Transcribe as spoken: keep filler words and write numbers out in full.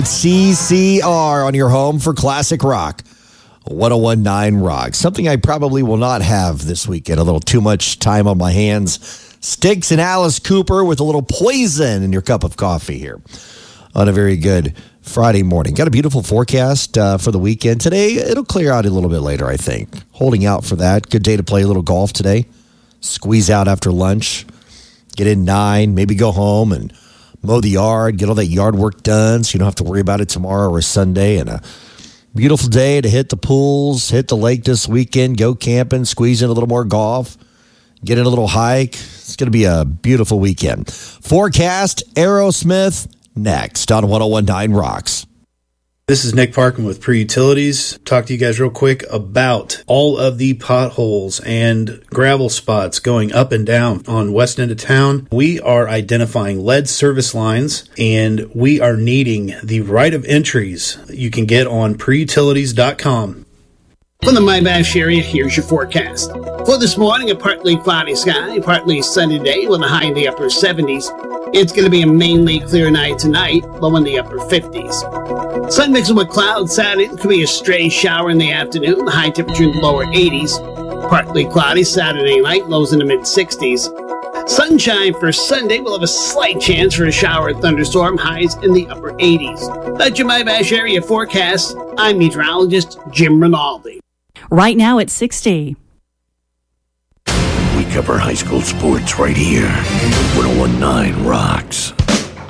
C C R on your home for classic rock. one oh one point nine Rock. Something I probably will not have this weekend. A little too much time on my hands. Styx and Alice Cooper with a little Poison in your cup of coffee here on a very good Friday morning. Got a beautiful forecast uh, for the weekend. Today, it'll clear out a little bit later, I think. Holding out for that. Good day to play a little golf today. Squeeze out after lunch. Get in nine. Maybe go home and mow the yard. Get all that yard work done so you don't have to worry about it tomorrow or Sunday. And a beautiful day to hit the pools, hit the lake this weekend, go camping, squeeze in a little more golf, get in a little hike. It's going to be a beautiful weekend. Forecast, Aerosmith, next on one oh one point nine Rocks. This is Nick Parkin with Pre-Utilities. Talk to you guys real quick about all of the potholes and gravel spots going up and down on west end of town. We are identifying lead service lines, and we are needing the right of entries you can get on pre utilities dot com. From the Mybash area, here's your forecast. For this morning, a partly cloudy sky, partly sunny day with a high in the upper seventies. It's going to be a mainly clear night tonight, low in the upper fifties. Sun mixing with clouds Saturday. It could be a stray shower in the afternoon, the high temperature in the lower eighties. Partly cloudy Saturday night, lows in the mid sixties. Sunshine for Sunday. We'll have a slight chance for a shower or thunderstorm, highs in the upper eighties. That's your Mybash area forecast. I'm meteorologist Jim Rinaldi. Right now it's sixty. We cover high school sports right here. one oh one point nine Rocks.